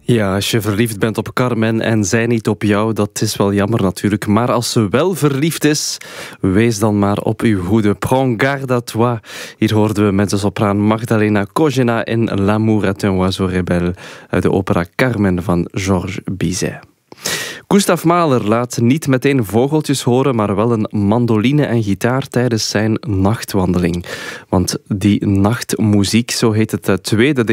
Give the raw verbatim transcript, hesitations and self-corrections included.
Ja, als je verliefd bent op Carmen en zij niet op jou, dat is wel jammer natuurlijk. Maar als ze wel verliefd is, wees dan maar op uw hoede. Prends garde à toi. Hier hoorden we met de sopraan Magdalena Kozina in L'amour est un oiseau rebelle uit de opera Carmen van Georges Bizet. Gustav Mahler laat niet meteen vogeltjes horen, maar wel een mandoline en gitaar tijdens zijn nachtwandeling. Want die nachtmuziek, zo heet het tweede